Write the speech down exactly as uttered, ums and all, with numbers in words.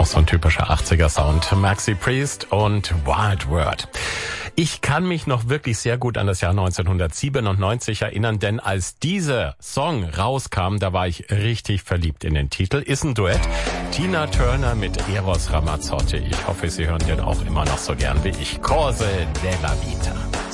auch so ein typischer achtziger-Sound. Maxi Priest und Wild World. Ich kann mich noch wirklich sehr gut an das Jahr neunzehnhundertsiebenundneunzig erinnern, denn als dieser Song rauskam, da war ich richtig verliebt in den Titel. Ist ein Duett. Tina Turner mit Eros Ramazzotti. Ich hoffe, Sie hören den auch immer noch so gern wie ich. Cose della Vita.